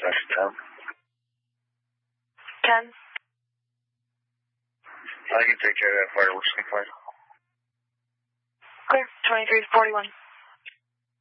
10. 10. I can take care of that fireworks complaint. Clear. 2341.